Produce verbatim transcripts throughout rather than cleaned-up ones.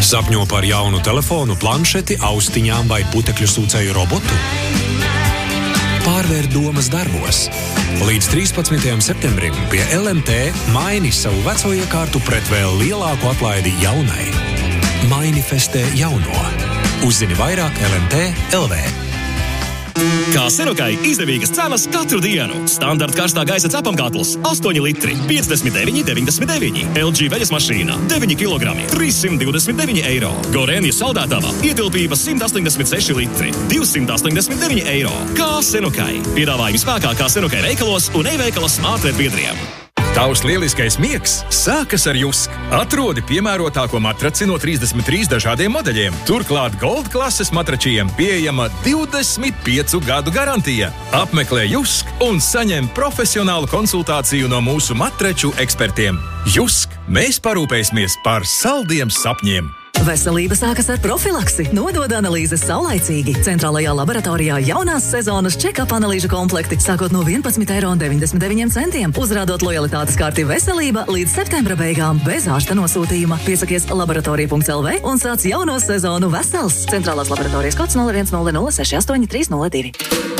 Sapņo par jaunu telefonu, planšeti, austiņām vai putekļu sūcēju robotu? Pārvērt domas darbos. Līdz trīspadsmitajam septembrim pie L M T maini savu veco iekārtu pret vēl lielāku atlaidi jaunai. Manifestē jauno. Uzzini vairāk L M T L V. Kā Senokai izdevīgas cenas katru dienu. Standarta karstā gaisa cepamkatls astoņi litri, piecdesmit deviņi deviņdesmit deviņi. L G veļas mašīna deviņi kilogrami, trīssimt divdesmit deviņi eiro. Gorēnija saldētava ietilpība simt astoņdesmit seši litri, divsimt astoņdesmit deviņi eiro. Kā Senokai. Piedāvājumi spēkā kā Senokai veikalos un e-veikalas smārtret biedriem. Tavs lieliskais miegs sākas ar Jusk. Atrodi piemērotāko matraci no trīsdesmit trīs dažādiem modeļiem. Turklāt Gold klases matračiem pieejama divdesmit piecu gadu garantija. Apmeklē Jusk un saņem profesionālu konsultāciju no mūsu matraču ekspertiem. Jusk, mēs parūpēsimies par saldiem sapņiem. Veselība sākas ar profilaksi. Nodod analīzes saulaicīgi. Centrālajā laboratorijā jaunās sezonas check-up analīžu komplekti sākot no vienpadsmit eiro un deviņdesmit deviņiem centiem, uzrādot lojalitātes karti Veselība līdz septembra beigām bez ārsta nosūtījuma. Piesakies laboratorija punkts L V un sāc jauno sezonu vesels. Centrālās laboratorijas kods nulle viens nulle nulle seši astoņi trīs nulle divi.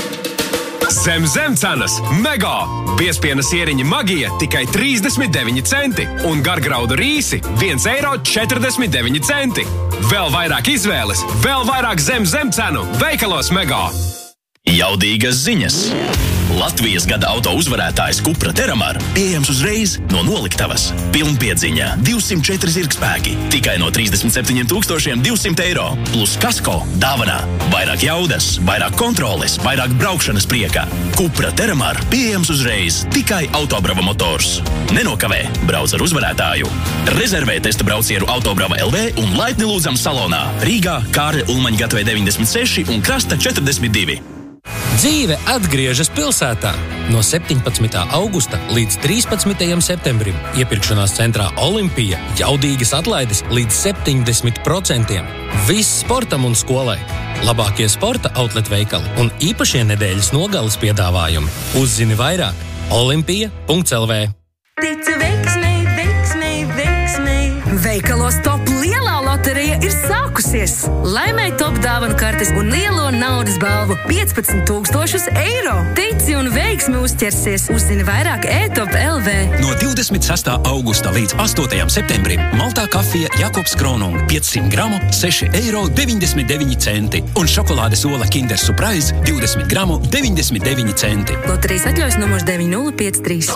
Zem zem cenas Mega! Piespiena sieriņa Magija tikai trīsdesmit deviņi centi un gargraudu rīsi viens eiro četrdesmit deviņi centi. Vēl vairāk izvēles, vēl vairāk zem zem cenu veikalos Mega! Jaudīgas ziņas. Latvijas gada auto uzvarētājs Cupra Terramar pieejams uzreiz no noliktavas. Pilnpiedziņa, divsimt četri zirgspēki, tikai no trīsdesmit septiņi tūkstoši divsimt eiro, plus kasko dāvanā. Vairāk jaudas, vairāk kontroles, vairāk braukšanas prieka. Cupra Terramar pieejams uzreiz, tikai Autobrava motors. Nenokavē, brauc ar uzvarētāju. Rezervē testa braucienu Autobrava L V un laipni lūdzam salonā. Rīgā, Kārļa Ulmaņa gatavē deviņdesmit seši un Krasta četrdesmit divi. Dzīve atgriežas pilsētā. No septiņpadsmitā augusta līdz trīspadsmitajam septembrim iepirkšanās centrā Olimpija jaudīgas atlaides līdz septiņdesmit procentiem. Viss sportam un skolai. Labākie sporta outlet veikali un īpašie nedēļas nogales piedāvājumi. Uzzini vairāk olimpija punkts L V. Tici veiksmei, veiksmei, veiksmei. Veikalos Top lielā loterija ir sākusies. Laimēj Top dāvanu kartes un lielo naudas balvu piecpadsmit tūkstošus eiro. Tici un veiksmi uzķersies. Uzzini vairāk e-top punkt L V. No divdesmit sestā augusta līdz astotajam septembrim Maltā kafija Jakobs Kronung piecsimt gramu seši eiro deviņdesmit deviņi centi un šokolādes ola Kinder Surprise divdesmit gramu deviņdesmit deviņi centi. Loterijas atļaujas numurs deviņi nulle pieci trīs.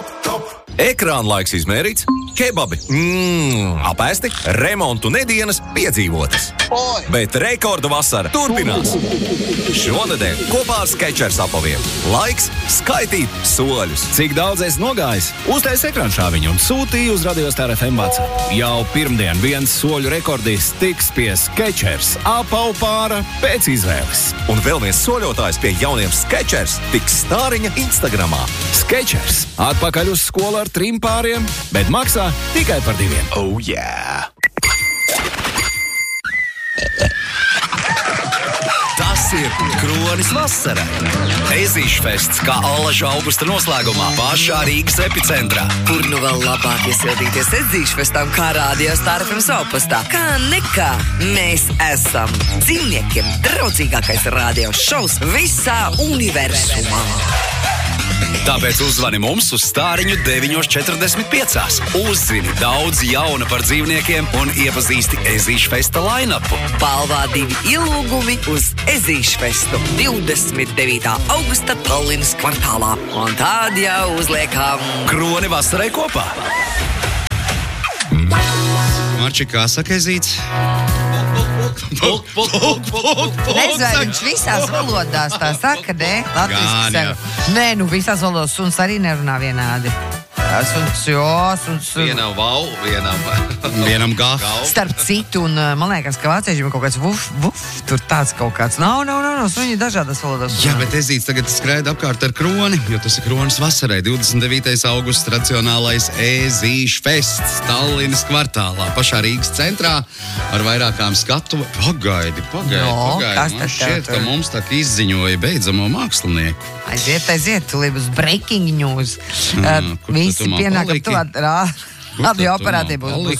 Ekrāna laiks izmērīts, kebabi, mmm, apēsti, remontu nedienas piedzīvotas. Oi. Bet rekorda vasara turpinās. Šonedēļ kopā ar Skechers apaviem. Laiks skaitīt soļus. Cik daudz es nogājis? Uztais ekrāna šāviņu un sūtīju uz Radiostar F M WhatsApp. Jau pirmdien viens soļu rekordists tiks pie Skechers apavu pāra pēc izvēles. Un vēl viens soļotājs pie jauniem Skechers tiks stāriņa Instagramā. Skechers atpakaļ uz skolu ar trim pāriem, bet maksā tikai par diviem. Oh, yeah! Tas ir Kronis vasara. Ezīšfests kā allaža augusta noslēgumā pašā Rīgas epicentrā. Kur nu vēl labāk iesildīties Ezīšfestam kā Radiostar F M sopastā. Kā nekā mēs esam dzīvniekiem draudzīgākais radio šovs visā universumā. Tāpēc uzvani mums uz stāriņu deviņi četrdesmit pieci. Uzzini daudz jauna par dzīvniekiem un iepazīsti Ezīšfesta line-upu. Balvā divi ielūgumi uz Ezīšfestu divdesmit devītā augusta Tallinas kvartālā. Un tād jau uzliekam Kroni vasarai kopā. Marči, kā saka Ezīts? Puk, puk, puk, puk, puk. Nezinu, viņš visās valodās tā saka, ne? Latviski. Nē, nu visās valodās suns arī nerunā vienādi. Suns, jo, suns. Vienam vau, vienam, vienam gaf. Starp citu, un man liekas, ka vāciešiem ir kaut kāds vuf, vuf, tur tāds kaut kāds. Nav, nav, nav, nav, suņi dažādas valodās. Jā, bet Ezīts tagad skraida apkārt ar kroni, jo tas ir kronis vasarai. divdesmit devītais augusts tradicionālais Ezīšfests Tallinas kvartālā, pašā Rīgas centrā, ar vairākām skatu. Pagaidi, pagaidi, no, pagaidi. Man šķiet, ka mums tā izziņoja beidzamo mākslinieku. Aiziet, aiziet, tu līdz breaking news. Jā, uh, visi pienākam tu radio aparātī būs.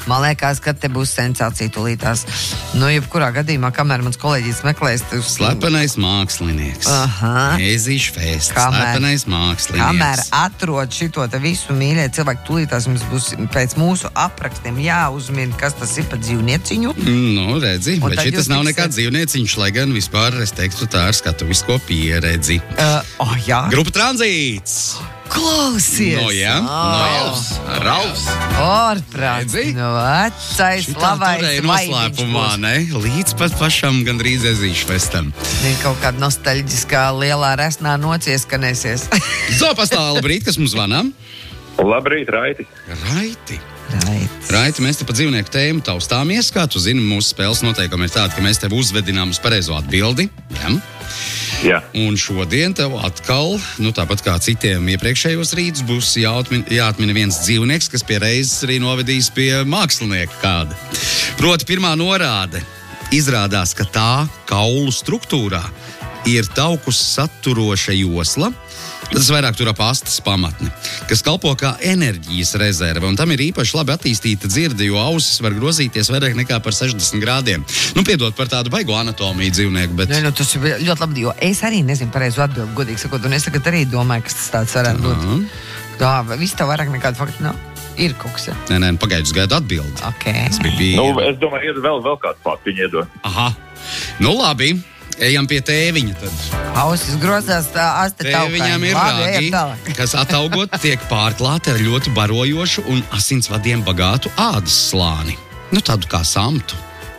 Man liekas, ka te būs sensācija tūlītās. Nu, jebkurā gadījumā, kamēr mans kolēģis meklēs... Tas... Slepenais mākslinieks. Aha. Ezīšu fests. Kamēr, Slepenais mākslinieks. kamēr atrod šito te visu mīļie cilvēki, tūlītās mums būs pēc mūsu aprakstiem jāuzmina, kas tas ir pa dzīvnieciņu. Nu, redzi, Un bet tad šitas jūs nav tiksiet- nekāds dzīvnieciņš, lai gan vispār, es teiktu, tā ir skatuvisko pieredzi. Uh, oh, jā. Grupa Tranzīts. Klausies! No, jā. Oh. No, jā. Ralfs. Orprāts. No, vecais, labais Turēja vainiņš noslēpumā, būs. ne? Līdz pat pašam gandrīz ezīšu festam. Viņa kaut kāda nostalģiskā lielā resnā nocieskanēsies. Zopastā, labrīt, kas mums vanām? Labrīt, Raiti. Raiti. Raiti. Raiti, mēs te pa dzīvnieku tēmu taustāmies, kā tu zini, mūsu spēles noteikumi ir tādi, ka mēs tev uzvedinām uz pareizo atbildi. Jā. Jā. Un šodien tev atkal, nu tāpat kā citiem iepriekšējos rītus, būs jāatmin, jāatmina viens dzīvnieks, kas pie reizes arī novedīs pie mākslinieka kāda. Proti pirmā norāde. Izrādās, ka tā kaulu struktūrā ir taukus saturoša josla, tas vairāk tur ap astes pamatni, kas kalpo kā enerģijas rezerve, un tam ir īpaši labi attīstīta dzirde, jo ausis var grozīties vairāk nekā par sešdesmit grādiem. Nu, piedod par tādu baigo anatomiju dzīvnieku, bet... Nē, nu, tas ir ļoti labi, jo es arī nezinu pareizu atbildi, godīgi sakot, un es tagad arī domāju, kas tas tāds varētu būt. Jā, viss tev vairāk nekāda fakta nav. Ir kaut kas, jā. Nē, nē, pagaidus gaidu atbildi. Ok. Tas bija bija. Nu, es domāju, iedod vēl, vēl kādu faktiņu iedod. Aha. Nu, labi. Ejam pie tēviņa tad. Ausis grozās tā aste taukai. Tēviņam ir Labi, ejam rāgi, tālāk. kas ataugot tiek pārklāti ar ļoti barojošu un asinsvadiem bagātu ādas slāni. Nu, tādu kā samtu.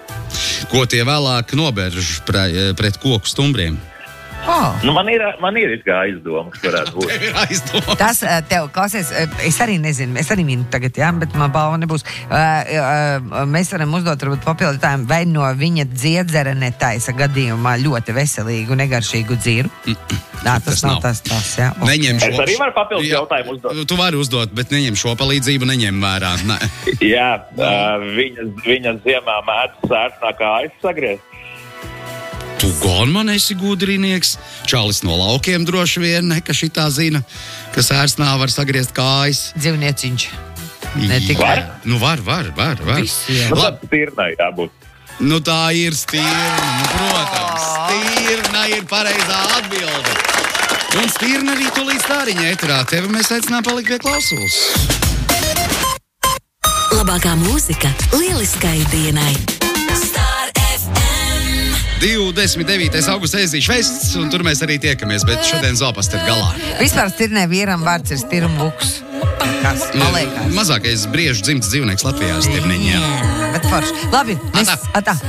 Ko tie vēlāk nobērž pre, pret koku stumbriem. Oh. Nu, man ir, man ir kā aizdoma, kas varētu būt. Tev ir aizdomas. Tas eh, tev, klausies, eh, es arī nezinu, es arī minu tagad, jā, bet man balva nebūs. Uh, uh, mēs varam uzdot varbūt papildinājumu, vai no viņa dziedzera netaisa gadījumā ļoti veselīgu, negaršīgu dzīru. Nā, tas, tas nav tas, tas, jā. Neņem šo. Es arī varu papildus Jā, jautājumu uzdot. Tu vari uzdot, bet neņem šo palīdzību, neņem vērā. Ne. Jā, uh, viņa, viņa ziemā mēdz sērtnā kājas sagriezt. Tu gan man esi gudrinieks. Čalis no laukiem droši vien, ne, ka šitā zina, ka sērsnā var sagriezt kājas. Dzīvnieciņš. Ne tikai. Var? Nu var, var, var, var. Visiem. Nu, Labi. tad stirnai jābūt. Nu tā ir stirna, nu, protams. Stirna ir pareizā atbilde. Un stirna arī tūlīt stāriņa ēterā. Tevi mēs aicinām palikt pie klausulas. Labākā mūzika lieliskai dienai. divdesmit devītais augusts ezīšu fests, un tur mēs arī tiekamies, bet šodien Zopasta ir galā. Vispār stirnē vīram vārds ir stirnbuks. Kas? Man liekas. Mazākais briežu dzimts dzīvnieks Latvijā ir stirniņa. Bet forši. Labi, mēs... Atā.